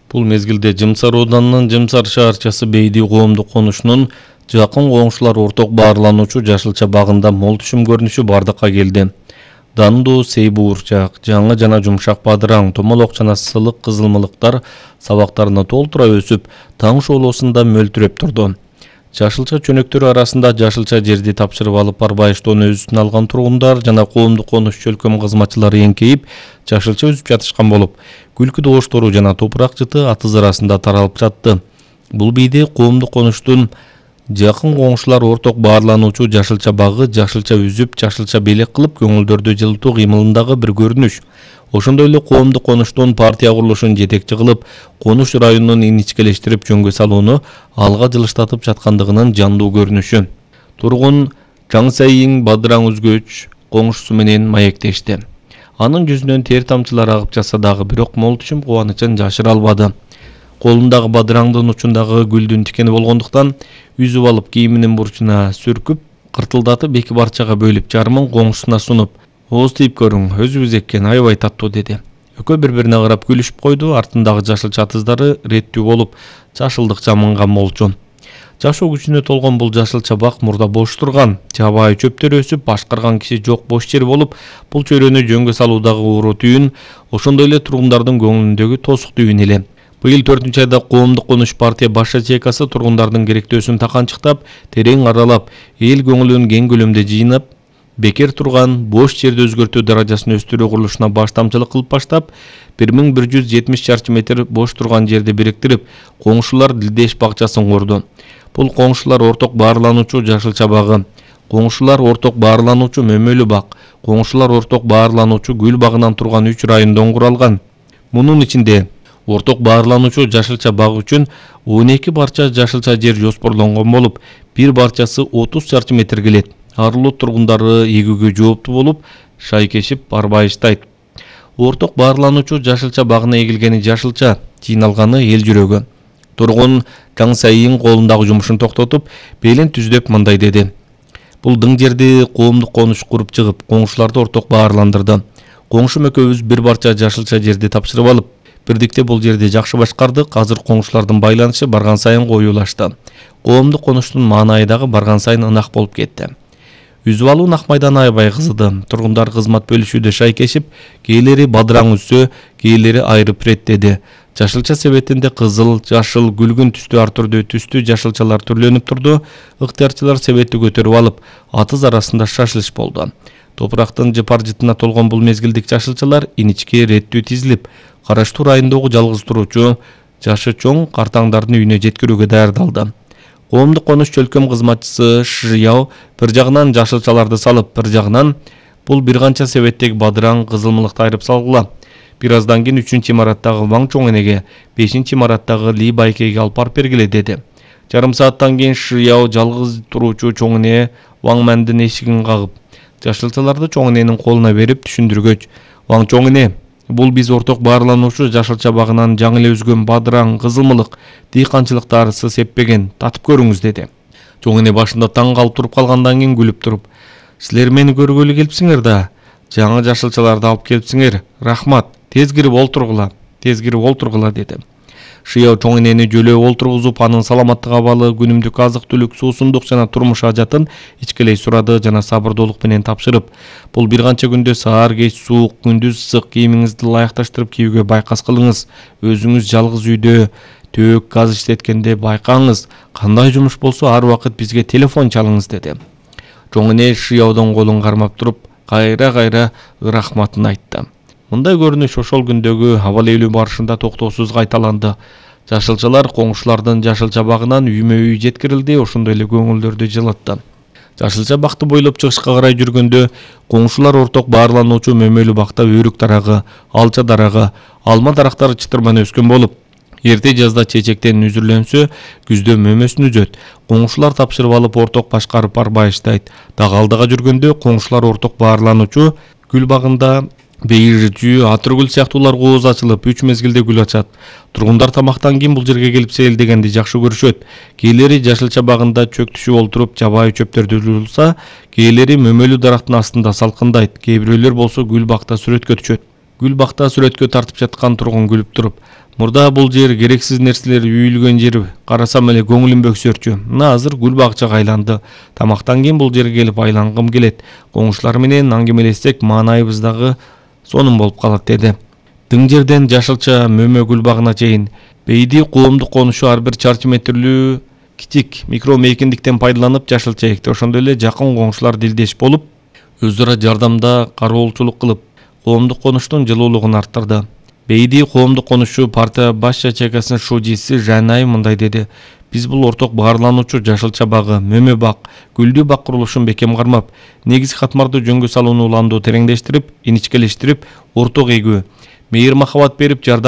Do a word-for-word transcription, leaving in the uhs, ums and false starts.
Бул мезгилде Жымсар ауданынын Жымсар шаарчасы Бейди коомдук конушунун жакын коңшулар орток баарлануучу жашылча багында мол түшүм көрүнүшү бардыкка келди. Дандуу сейбуурчак, жаңы жана жумшак бадыраң, томолок жана сылык кызылмылыктар сабактарына толтура өсүп, таң шоолосунда мөлтүрөп турду. Жашылча чөнөктөрү арасында жашылча жерди тапшырып алып Парбайыштон өз үстүнө алган тургундар жана коомдук конуш чөлкөм кызматчылары эңкейип, жашылча үзүп жатышкан болуп, күлкү добуштору жана топурак жыты атыз арасында таралып жатты. Бул бийде коомдук конуштун жакын коңшулар орток баарлануучу жашылча багы жашылча үзүп, жашылча белек кылып көңүлдөрдү жылытуу кыймылындагы бир көрүнүш. Ошондой эле коомдук конуштун партия курулушун жетекчи кылып, конуш районун иничкелештирип жөнгө салууну алга жылыштатып жаткандыгынын жандуу көрүнүшү. Тургун Жаңсайың бадыраң үзгөч коңшусу менен маектешти. Анын жүзүнөн тер тамчылары агып жатса дагы, бирок мол түшүм кубанычын жашыра албады. Колундагы бадыраңдын учундагы гүлдүн тикени болгондуктан үзүп алып кийиминин бурчуна сүркүп, кыртылдатып эки барчага бөлүп жарымын коңшусуна сунуп, "Ооз тийип көрүң, өзүбүз эккен, аябай таттуу" деди. Экөө бири-бирине карап күлүшүп койду. Артындагы жашылча атыздары реттүү болуп, жашылдык жамынган болчу. Жашоо күчүнө толгон бул жашылча бак мурда бош турган, жабайы чөптөр өсүп, башкарган киши жок бош жер болуп, бул чөйрөнү жөнгө салуудагы ууру түйүн, ошондой эле тургундардын көңүлүндөгү тосук түйүн эле. Быйыл төртүнчү айда коомдук конуш партия баш ячейкасы тургундардын керектөөсүн таканчыктап, терең аралап, эл көңүлүн кең көлөмдө жыйнап, бекер турган бош жерди өзгөртүү даражасын өстүрүү курулушуна баштамчылык кылып баштап, бир миң бир жүз жетимиш чарчы метр бош турган жерди бириктирип, коңшулар Дилдеш бакчасын курду. Бул коңшулар орток баарлануучу жашылча багы, коңшулар орток баарлануучу мөмөлүү бак, коңшулар орток баарлануучу гүл багынан турган үч райондон куралган. Мунун ичинде орток баарлануучу жашылча баг үчүн он эки барча жашылча жер жоспорлонгон болуп, бир барчасы отуз чарчы метр келет. Арылуу тургундары эгүүгө жооптуу болуп, шайкешип Парбайыштайт. Орток баарлануучу жашылча багына эгилгени жашылча, жыйналганы эл жүрөгү. Тургун Жаңсайың колундагы жумушун токтотуп, белин түздөп мындай деди: "Бул дың жерди коомдук конуш куруп чыгып, коңшуларды орток баарландырды. Коңшум экөөбүз бир барча жашылча жерди тапшырып алып, бирдикте бул жерди жакшы башкардык. Азыр коңшулардын байланышы барган сайын коюулашты. Коомдук конуштун маанайы дагы барган сайын ынак болуп кетти. Үзүп алуу нак майданы аябай кызыды. Тургундар кызмат бөлүшүүдө шайкешип, кээлери бадыраң үзсө, кээлери айрып иреттеди. Жашылча себетинде кызыл, жашыл, күлгүн түстүү ар түрдүү түстүү жашылчалар түрлөнүп турду. Ыктыярчылар себетти көтөрүп алып, атыз арасында шашылыш болду. Топурактын жыпар жытына толгон бул мезгилдик жашылчалар иничке реттүү тизилип, караштуу райондогу жалгыз туруучу жашы чоң картаңдардын үйүнө жеткирүүгө даярдалды. Коомдук конуш чөлкөм кызматчысы Шияо бир жагынан жашылчаларды салып, бир жагынан бул бир канча себеттеги бадыраң, кызылмылыкты айрып салгыла. Бир аздан кийин үчүнчү имараттагы Ваң чоң энеге, бешинчи имараттагы Ли байкеге алып барып бергиле деди. Жарым сааттан кийин Шияо жалгыз туруучу чоң эне Ваң мәндин эшигин кагып, жашылчаларды чоң эненин колуна берип түшүндүргөч: "Ваң чоң эне, бул биз орток баарлануучу жашылча багынан жаңы эле үзгөн бадыраң, кызылмылык, дыйканчылык дарысы сеппеген, татып көрүңүз" деди. Чоң эне башында таң калып туруп калгандан кийин күлүп туруп: "Силер мени көргөлү келипсиңер да, жаңы жашылчаларды алып келипсиңер. Рахмат, тез кирип олтургула, тез кирип олтургула" деди. Шияо чоң энени жөлөө олтургузуп, анын саламаттык абалы, күнүмдүк азык-түлүк, суусундук жана турмуш ажатын ичкелей сурады жана сабырдуулук менен тапшырып: "Бул бир канча күндө саар кеч суук, күндүз ысык, кийимиңизди ылайыкташтырып кийүүгө байкас кылыңыз. Өзүңүз жалгыз үйдө төөк, газ иштеткенде байкаңыз. Кандай жумуш болсо ар убакыт бизге телефон чалыңыз" деди. Чоң эне Шияодон колун кармап туруп, кайра-кайра рахматын айтты. Мындай көрүнүш ошол күндөгү абал ээлүү барышында токтоосуз кайталанды. Жашылчалар коңшулардын жашылча багынан үймө-үй жеткирилди, ошондой эле көңүлдөрдү жылытты. Жашылча бакты бойлоп чыгышка карай жүргөндө, коңшулар орток баарлануучу мөмөлүү бакта өрүк дарагы, алча дарагы, алма дарактары чытырман өскөн болуп, эрте жазда чечектен үзүрлөнсө, күздө мөмөсүн үзөт. Коңшулар тапшырып алып орток башкарып Парбайыштайт. Дагы алдыга жүргөндө коңшулар орток баарлануучу гүл багында бейирчүү, атыргүл сыяктуулар кооз ачылып, үч мезгилде гүл ачат. Тургундар тамактан кийин бул жерге келип сейилдегенди жакшы көрүшөт. Кээлери жашылча багында чөк түшүп олтуруп, жабайы чөптөрдү жулса, кээлери мөмөлүү дарактын астында салкындайт. Кээ бирөөлөр болсо гүл бакта сүрөткө түшөт. Гүл бакта сүрөткө тартып жаткан тургун күлүп туруп: Мурда бул жер керексиз нерселер үйүлгөн жер, карасам эле көңүлүм бөксөрчү. Мына азыр гүл багчага айланды. Тамактан кийин бул жерге келип айлангым келет. Коңшулар менен аңгемелессек маанайыбыз дагы сонун болуп калат деди. Дың жерден жашылча мөмө гүл багына чейин бейди коомдук конушу ар бир чарчы метрлүү кичик микро мейкиндиктен пайдаланып жашылча экти. Ошондой эле жакын коңшулар дилдеш болуп, өз ара жардамда кароолчулук кылып, коомдук конуштун жылуулугун арттырды. Бейди коомдук конушу партия баш ячейкасынын шужиси Жанай мындай деди: биз бул орток баарлануучу жашылча багы, мөмө бак, гүлдүү бак курулушун бекем кармап, негизги катмарды жөнгө салууну уланду тереңдештирип, иничкелештирип, орток эгүү, мейир махабат берип жардам